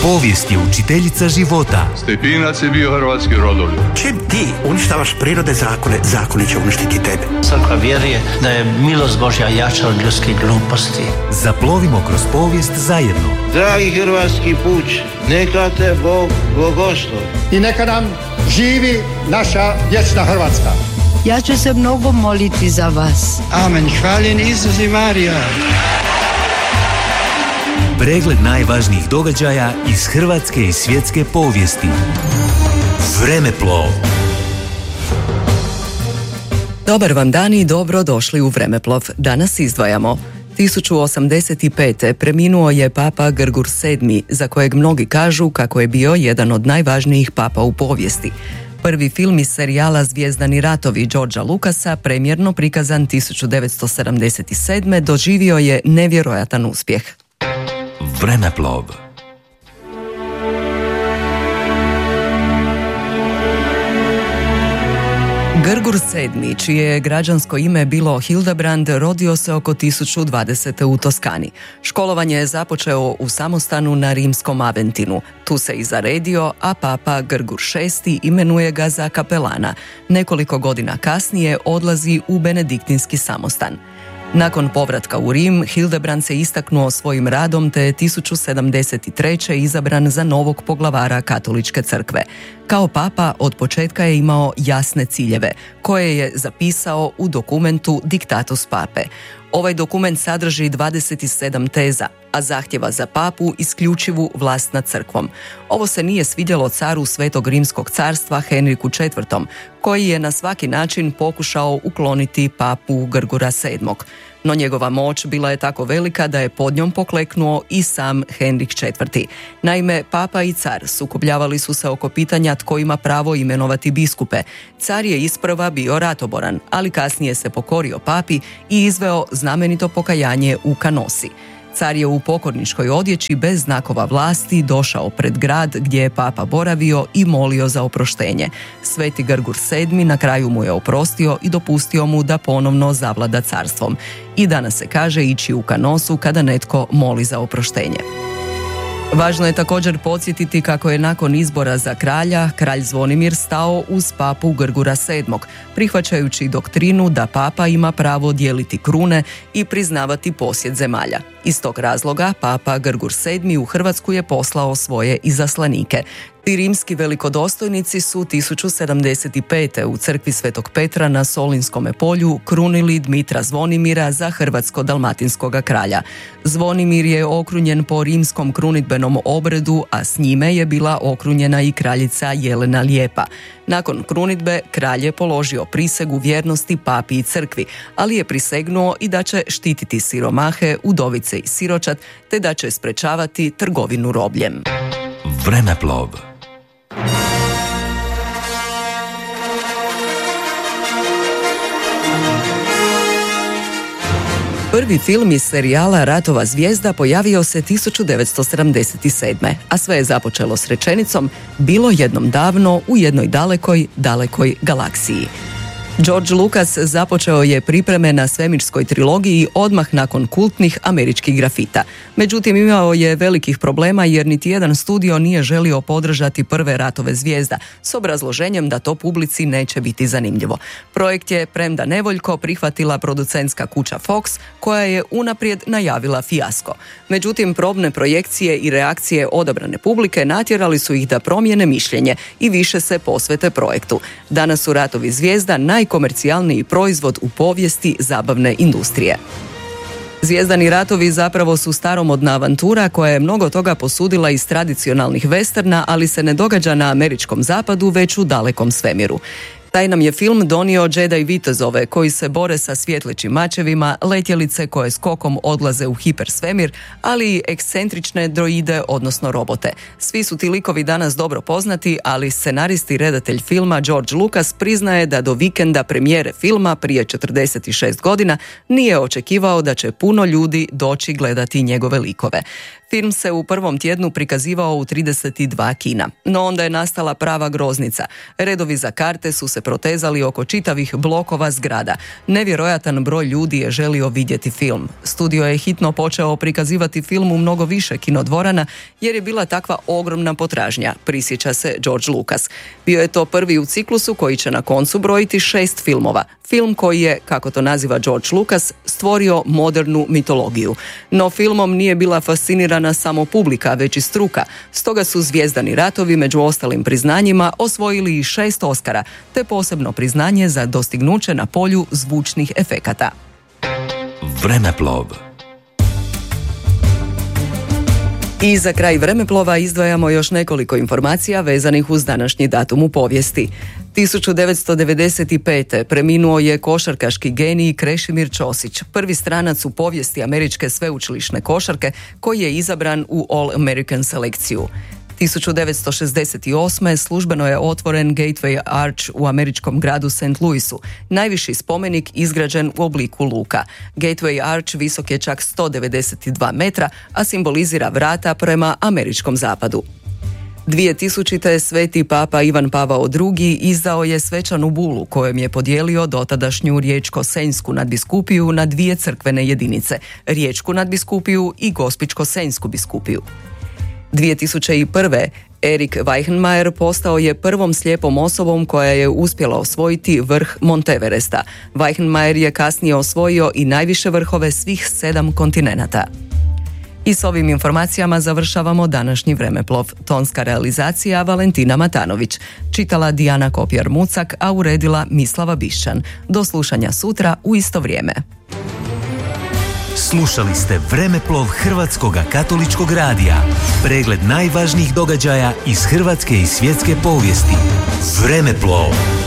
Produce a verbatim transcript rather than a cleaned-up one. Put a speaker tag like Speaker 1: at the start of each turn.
Speaker 1: Povijest je učiteljica života.
Speaker 2: Stepinac je bio hrvatski rodoljub.
Speaker 3: Čim ti uništavaš prirode zakone, zakoni će uništiti tebe.
Speaker 4: Crkva vjeruje da je milost Božja jača od ljudskih gluposti.
Speaker 1: Zaplovimo kroz povijest zajedno.
Speaker 5: Dragi hrvatski puč, neka te Bog blagoslovi.
Speaker 6: I neka nam živi naša vječna Hrvatska.
Speaker 7: Ja ću se mnogo moliti za vas.
Speaker 5: Amen. Hvaljen Isus i Marija.
Speaker 1: Pregled najvažnijih događaja iz hrvatske i svjetske povijesti. Vremeplov.
Speaker 8: Dobar vam dan i dobro došli u Vremeplov. Danas izdvajamo. tisuću osamdeset pete. preminuo je papa Grgur sedmi, za kojeg mnogi kažu kako je bio jedan od najvažnijih papa u povijesti. Prvi film iz serijala Zvijezdani ratovi Georgea Lucasa, premjerno prikazan tisuću devetsto sedamdeset sedme. doživio je nevjerojatan uspjeh.
Speaker 1: Vremeplov.
Speaker 8: Grgur sedmi, čije je građansko ime bilo Hildebrand, rodio se oko tisuću dvadesete. u Toskani. Školovanje je započeo u samostanu na rimskom Aventinu. Tu se i zaredio, a papa Grgur šesti imenuje ga za kapelana. Nekoliko godina kasnije odlazi u benediktinski samostan. Nakon povratka u Rim, Hildebrand se istaknuo svojim radom te je tisuću sedamdeset treće. izabran za novog poglavara katoličke crkve. Kao papa od početka je imao jasne ciljeve, koje je zapisao u dokumentu Dictatus Pape. Ovaj dokument sadrži dvadeset sedam teza, a zahtjeva za papu isključivu vlast nad crkvom. Ovo se nije svidjelo caru Svetog Rimskog carstva Henriku četvrtom, koji je na svaki način pokušao ukloniti papu Grgura sedmog. No njegova moć bila je tako velika da je pod njom pokleknuo i sam Henrik četvrti. Naime, papa i car sukobljavali su se oko pitanja tko ima pravo imenovati biskupe. Car je isprva bio ratoboran, ali kasnije se pokorio papi i izveo znamenito pokajanje u Canosi. Car je u pokorničkoj odjeći bez znakova vlasti došao pred grad gdje je papa boravio i molio za oproštenje. Sveti Grgur sedmi na kraju mu je oprostio i dopustio mu da ponovno zavlada carstvom. I danas se kaže ići u Canosu kada netko moli za oproštenje. Važno je također podsjetiti kako je nakon izbora za kralja, kralj Zvonimir stao uz papu Grgura sedmog, prihvaćajući doktrinu da papa ima pravo dijeliti krune i priznavati posjed zemalja. Iz tog razloga papa Grgur sedmi u Hrvatsku je poslao svoje izaslanike. Ti rimski velikodostojnici su tisuću sedamdeset pete. u crkvi Svetog Petra na Solinskome polju krunili Dmitra Zvonimira za hrvatsko-dalmatinskoga kralja. Zvonimir je okrunjen po rimskom krunidbenom obredu, a s njime je bila okrunjena i kraljica Jelena Lijepa. Nakon krunidbe kralj je položio prisegu vjernosti papi i crkvi, ali je prisegnuo i da će štititi siromahe, udovice i siročad, te da će sprečavati trgovinu robljem.
Speaker 1: Vremeplov.
Speaker 8: Prvi film iz serijala Ratova zvijezda pojavio se tisuću devetsto sedamdeset sedme. a sve je započelo s rečenicom bilo jednom davno u jednoj dalekoj, dalekoj galaksiji. George Lucas započeo je pripreme na svemirskoj trilogiji odmah nakon kultnih američkih grafita. Međutim, imao je velikih problema jer niti jedan studio nije želio podržati prve Ratove zvijezda s obrazloženjem da to publici neće biti zanimljivo. Projekt je, premda nevoljko, prihvatila producentska kuća Fox, koja je unaprijed najavila fijasko. Međutim, probne projekcije i reakcije odabrane publike natjerali su ih da promijene mišljenje i više se posvete projektu. Danas su Ratovi zvijezda naj komercijalniji proizvod u povijesti zabavne industrije. Zvijezdani ratovi zapravo su staromodna avantura koja je mnogo toga posudila iz tradicionalnih westerna, ali se ne događa na američkom zapadu, već u dalekom svemiru. Taj nam je film donio Jedi vitezove koji se bore sa svjetlećim mačevima, letjelice koje skokom odlaze u hipersvemir, ali i ekscentrične droide, odnosno robote. Svi su ti likovi danas dobro poznati, ali scenarist i redatelj filma George Lucas priznaje da do vikenda premijere filma prije četrdeset šest godina nije očekivao da će puno ljudi doći gledati njegove likove. Film se u prvom tjednu prikazivao u trideset dva kina, no onda je nastala prava groznica. Redovi za karte su se protezali oko čitavih blokova zgrada. Nevjerojatan broj ljudi je želio vidjeti film. Studio je hitno počeo prikazivati film u mnogo više kinodvorana jer je bila takva ogromna potražnja, prisjeća se George Lucas. Bio je to prvi u ciklusu koji će na koncu brojiti šest filmova. Film koji je, kako to naziva George Lucas, stvorio modernu mitologiju. No filmom nije bila fascinirana samo publika, već i struka. Stoga su Zvijezdani ratovi među ostalim priznanjima osvojili i šest Oscara, te posebno priznanje za dostignuće na polju zvučnih efekata.
Speaker 1: Vremeplov.
Speaker 8: I za kraj vremeplova izdvajamo još nekoliko informacija vezanih uz današnji datum u povijesti. tisuću devetsto devedeset pete. preminuo je košarkaški genij Krešimir Ćosić, prvi stranac u povijesti američke sveučilišne košarke koji je izabran u All-American selekciju. tisuću devetsto šezdeset osme. službeno je otvoren Gateway Arch u američkom gradu Saint Louisu, najviši spomenik izgrađen u obliku luka. Gateway Arch visok je čak sto devedeset dva metra, a simbolizira vrata prema američkom zapadu. dvije tisućite. sveti papa Ivan Pavao drugi. izdao je svečanu bulu kojom je podijelio dotadašnju Riječko-senjsku nadbiskupiju na dvije crkvene jedinice, Riječku nadbiskupiju i Gospićko-senjsku biskupiju. dvije tisućite prve. Erik Weihenmayer postao je prvom slijepom osobom koja je uspjela osvojiti vrh Monteveresta. Weihenmayer je kasnije osvojio i najviše vrhove svih sedam kontinenata. I s ovim informacijama završavamo današnji vremeplov. Tonska realizacija Valentina Matanović. Čitala Dijana Kopjar-Mucak, a uredila Mislava Bišćan. Do slušanja sutra u isto vrijeme.
Speaker 1: Slušali ste Vremeplov Hrvatskoga katoličkog radija. Pregled najvažnijih događaja iz hrvatske i svjetske povijesti. Vremeplov.